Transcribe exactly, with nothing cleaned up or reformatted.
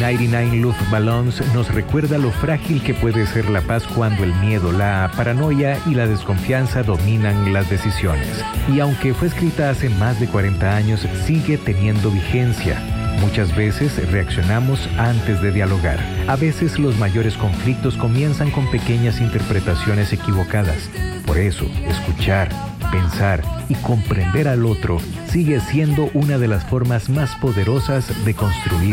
noventa y nueve Luftballons nos recuerda lo frágil que puede ser la paz cuando el miedo, la paranoia y la desconfianza dominan las decisiones. Y aunque fue escrita hace más de cuarenta años, sigue teniendo vigencia. Muchas veces reaccionamos antes de dialogar. A veces los mayores conflictos comienzan con pequeñas interpretaciones equivocadas. Por eso, escuchar, pensar y comprender al otro sigue siendo una de las formas más poderosas de construir